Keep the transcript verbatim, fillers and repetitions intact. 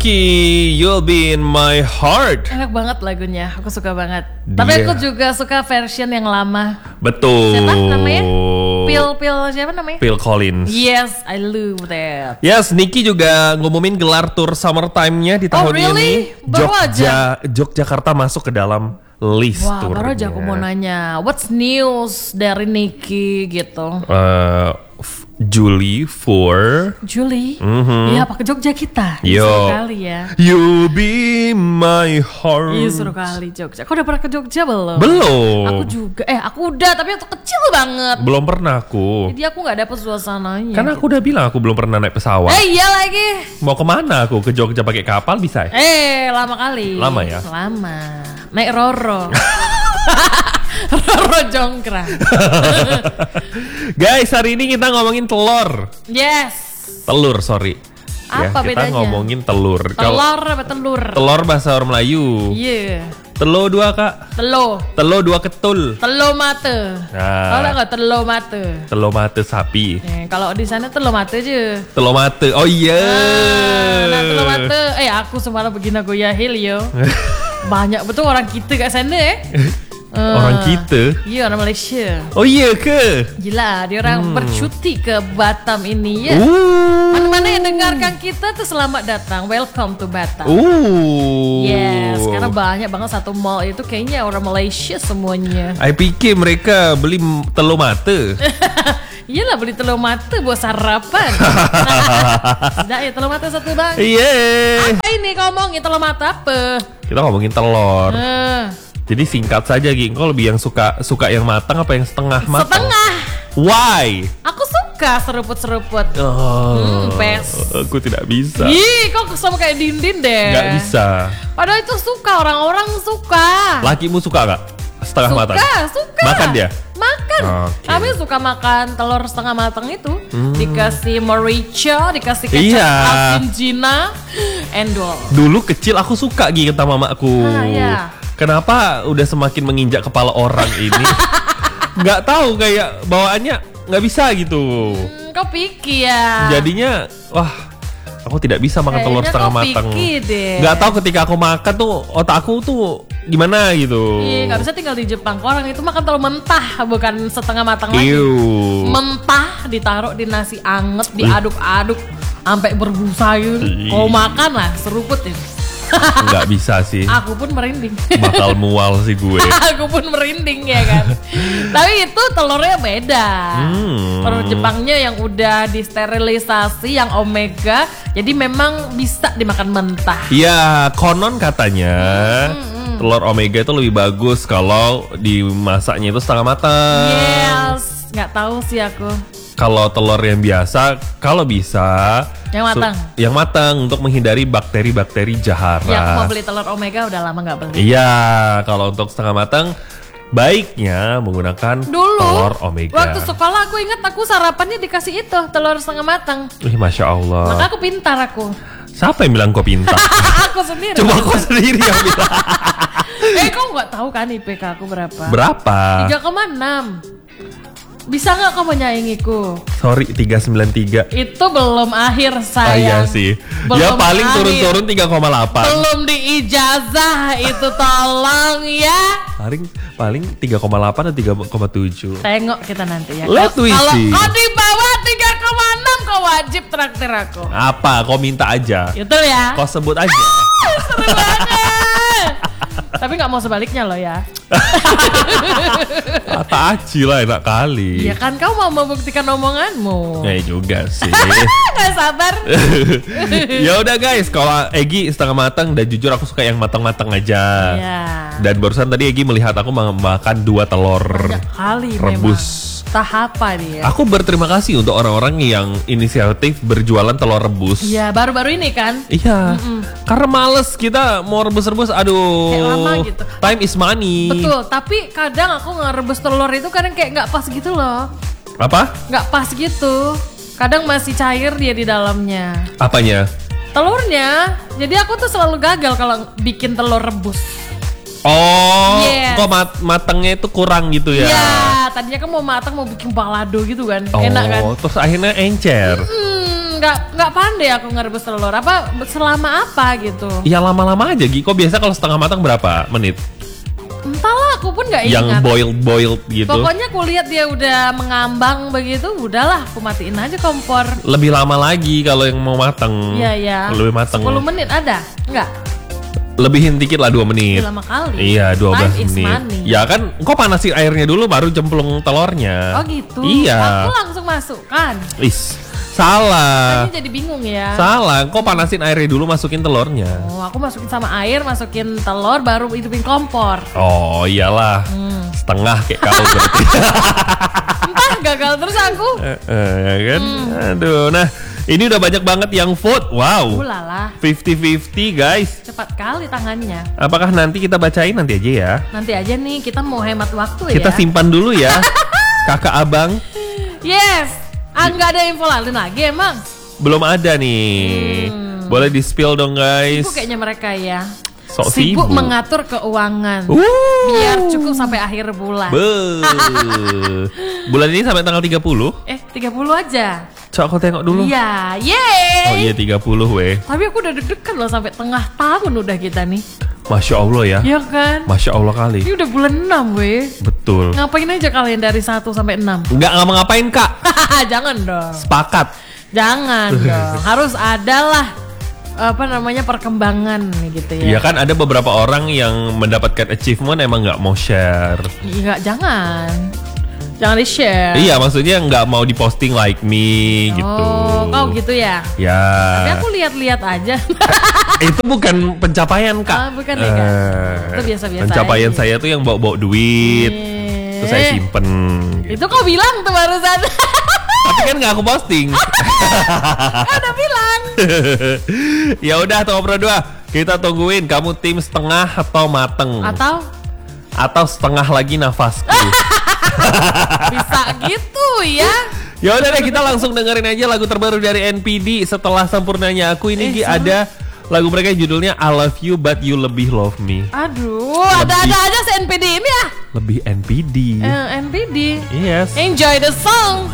Niki, you'll be in my heart. Enak banget lagunya, aku suka banget. Dia. Tapi aku juga suka version yang lama. Betul. Siapa namanya? Phil, Phil siapa namanya? Phil Collins. Yes, I love that. Yes, Niki juga ngumumin gelar tour summertime-nya di tahun Oh, really? ini. Baru Jogja, Yogyakarta masuk ke dalam list Wah, tournya. baru aja aku mau nanya, what's news dari Niki gitu? Uh, f- Juli for Juli, Mhm. ya apa ke Jogja kita? Yo. Seru kali ya. You Be My Heart. Iya seru kali Jogja. Kau udah pernah ke Jogja belum? Belum. Aku juga. Eh aku udah tapi waktu kecil banget. Belum pernah aku. Jadi aku nggak dapet suasananya. Kan aku udah bilang aku belum pernah naik pesawat. Eh iya lagi. Mau kemana aku? Ke Jogja pakai kapal bisa ya? Eh lama kali. Lama ya? Lama. Naik Roro. Roro jongkrak. Guys, hari ini kita ngomongin telur. Yes. Telur, sorry. Apa ya, kita bedanya? ngomongin telur. Kalau Telur apa telur? telur bahasa orang Melayu. Iya. Telo dua kak. Telo. Telo dua ketul. Telo mate. Nah. Tahu nggak telo mate? Telo mate sapi. Eh, kalau di sana telo mate aja. Telo mate. Oh iya. Ah, nah telo mate. Eh aku semalam begini aku yahil yo. Banyak betul orang kita kat sana eh. Orang kita? Iya orang Malaysia. Oh iya ke? Gila, dia orang Hmm. bercuti ke Batam ini ya. Uh. Mana-mana yang dengarkan kita tuh selamat datang, welcome to Batam. Uh. Yes, karena banyak banget satu mall itu kayaknya orang Malaysia semuanya. I pikir mereka beli m- telur mata. Iyalah beli telur mata buat sarapan. Sudah ya telur mata satu bang. Iya. Apa ini kau ngomongin telur mata apa? Kita ngomongin telur. Eh, Jadi singkat saja, Ging. Kau lebih yang suka suka yang matang apa yang setengah matang? setengah. Why? Aku suka seruput-seruput. Oh, Hmm, pes. aku tidak bisa. Ih, kok sama kayak Dindin deh. Nggak bisa. Padahal itu suka, orang-orang suka. Lakimu suka nggak? Setengah Suka, matang? suka. Makan dia? Makan. Oke. Kami suka makan telur setengah matang itu. Dikasih merica, dikasih kecap Iya. asin Cina, endol. Dulu kecil aku suka Ging kata mamaku. Ah, iya. Kenapa udah semakin menginjak kepala orang ini? Nggak tahu kayak bawaannya nggak bisa gitu. Hmm, kau pikir ya. Jadinya wah, aku tidak bisa makan telur Kayaknya setengah kau matang. pikir deh. Nggak tahu ketika aku makan tuh otakku tuh gimana gitu. Iya, nggak bisa tinggal di Jepang. Kau orang itu makan telur mentah, bukan setengah matang lagi. Iu. Mentah ditaruh di nasi anget, diaduk-aduk sampai berbusa gitu. Ih. Kau makan lah seruput ini. Nggak bisa sih. Aku pun merinding. Bakal mual sih gue. Aku pun merinding ya kan. Tapi itu telurnya beda. Hmm. Telur Jepangnya yang udah disterilisasi, yang omega, jadi memang bisa dimakan mentah. Ya, konon katanya telur omega itu lebih bagus kalau dimasaknya itu setengah matang. Yes, nggak tahu sih aku. Kalau telur yang biasa, kalau bisa Yang su- matang. yang matang untuk menghindari bakteri-bakteri jahara. Ya aku mau beli telur omega udah lama nggak beli. Iya, kalau untuk setengah matang baiknya menggunakan Dulu telur omega. waktu sekolah aku ingat aku sarapannya dikasih itu telur setengah matang. Ih, Masya Allah. Maka aku pintar aku. Siapa yang bilang kau pintar? Aku sendiri. Cuma kau sendiri yang bilang. Eh kau nggak tahu kan I P K aku berapa? Berapa? tiga koma enam. Bisa nggak kau menyaingiku? Sorry, tiga sembilan tiga. Itu belum akhir Ah, sayang. iya sih. Belum Ya paling akhir. turun-turun tiga koma delapan. Belum diijazah itu tolong ya. Paling paling tiga koma delapan atau tiga koma tujuh. Tengok kita nanti ya. Let we Kalau see. kau di bawah tiga koma enam kau wajib traktir aku. Apa? Kau minta aja. Betul ya? Kau sebut aja. Seru banget. Tapi nggak mau sebaliknya loh ya. Kata Aci lah enak kali. Iya kan kau mau membuktikan omonganmu. Ya juga sih. Gak sabar. Ya udah guys, kalau Egi setengah matang dan jujur aku suka yang matang-matang aja. Iya. Dan barusan tadi Egi melihat aku makan dua telur Banyak kali rebus. memang. Tahap apa dia? Aku berterima kasih untuk orang-orang yang inisiatif berjualan telur rebus. Iya baru-baru ini kan. Iya, karena males kita mau rebus-rebus, aduh. Kayak lama gitu. Time is money. Betul, tapi kadang aku ngerebus telur itu kadang kayak nggak pas gitu loh. Apa? Nggak pas gitu. Kadang masih cair dia di dalamnya. Apanya? Telurnya. Jadi aku tuh selalu gagal kalau bikin telur rebus. Oh, Yes. kok mat matangnya itu kurang gitu ya? Iya, tadinya kan mau matang mau bikin balado gitu kan. Oh, Enak kan? terus akhirnya encer. Hmm, nggak nggak pandai aku ngerebus telur. Apa selama apa gitu? Ya lama-lama aja Gi. Kok biasa kalau setengah matang berapa menit? Entahlah, aku pun nggak ingat. Yang boiled boiled gitu. Pokoknya aku lihat dia udah mengambang begitu, udahlah aku matiin aja kompor. Lebih lama lagi kalau yang mau matang. Iya ya. Lebih matang. sepuluh menit ada? Enggak. Lebihin dikit lah dua menit. Lebih lama kali. Iya dua belas Time is menit. money. Ya kan, kok panasin airnya dulu baru cemplung telurnya. Oh gitu. Iya. Aku langsung masukkan. Is, salah. Ini jadi bingung ya. Salah, kok panasin airnya dulu masukin telurnya. Oh, aku masukin sama air, masukin telur, baru hidupin kompor. Oh iyalah, Hmm. setengah kayak kau berarti. Entah, gagal terus aku. Eh, eh, ya kan? Hmm. Aduh, nah ini udah banyak banget yang vote. Wow, Ulala, fifty fifty guys. cepat kali tangannya. Apakah nanti kita bacain nanti aja ya? Nanti aja nih, kita mau hemat waktu Kita ya. simpan dulu ya, kakak abang. Yes. Ah, nggak ada info lain lagi emang. Belum ada nih. Hmm. Boleh di spill dong guys. Sibuk kayaknya mereka ya. Sok Sibuk sibuk. mengatur keuangan. Uh. Biar cukup sampai akhir bulan. Be. Bulan ini sampai tanggal tiga puluh. Eh, tiga puluh aja. Coba aku tengok dulu. Iya, yeay. Oh iya tiga puluh weh. Tapi aku udah deg-degan loh sampai tengah tahun udah kita nih. Masya Allah ya. Iya kan? Masya Allah kali. Ini udah bulan enam weh. Betul. Ngapain aja kalian dari satu sampai enam? Nggak ngapa ngapain kak. Jangan dong. Sepakat. Jangan dong. Harus adalah apa namanya perkembangan gitu ya. Iya kan ada beberapa orang yang mendapatkan achievement emang nggak mau share. Enggak, jangan. Jangan di-share. Iya maksudnya nggak mau diposting like me gitu. Oh, kau gitu ya? Ya. Tapi aku lihat-liat aja. Itu bukan pencapaian kak. Ah, bukan ya, Kak? Eh, Itu biasa-biasa Pencapaian aja. saya tuh yang bawa-bawa duit. Eh. Terus saya simpen. Gitu. Itu kau bilang tuh barusan. Tapi kan nggak aku posting. Kau udah bilang. Ya udah Tomo Pro dua, kita tungguin kamu tim setengah atau mateng Atau atau setengah lagi nafasku. bisa gitu ya. Ya udah deh kita langsung dengerin aja lagu terbaru dari N P D Setelah Sempurnanya Aku. Ini Eh, Gi, sama. ada lagu mereka judulnya I Love You But You Lebih Love Me. Aduh, ada-ada aja si N P D ini ya. Lebih N P D. Eh, N P D. Yes. Enjoy the song.